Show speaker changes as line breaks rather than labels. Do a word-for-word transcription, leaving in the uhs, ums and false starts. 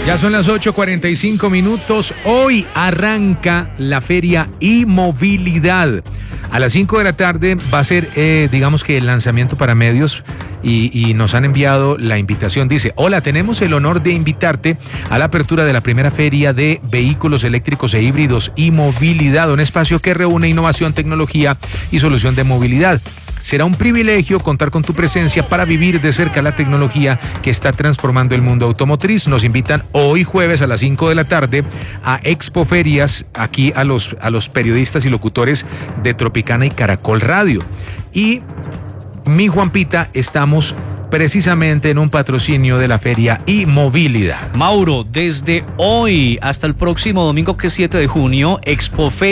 Ya son las ocho cuarenta y cinco minutos. Hoy arranca la feria e-movilidad. A las cinco de la tarde va a ser, eh, digamos que el lanzamiento para medios y, y nos han enviado la invitación. Dice, hola, tenemos el honor de invitarte a la apertura de la primera feria de vehículos eléctricos e híbridos y movilidad, un espacio que reúne innovación, tecnología y solución de movilidad. Será un privilegio contar con tu presencia para vivir de cerca la tecnología que está transformando el mundo automotriz. Nos invitan hoy jueves a las cinco de la tarde a Expo Ferias, aquí a los, a los periodistas y locutores de Tropicana y Caracol Radio. Y mi Juanpita, estamos precisamente en un patrocinio de la feria e-movilidad.
Mauro, desde hoy hasta el próximo domingo, que es siete de junio, Expo Ferias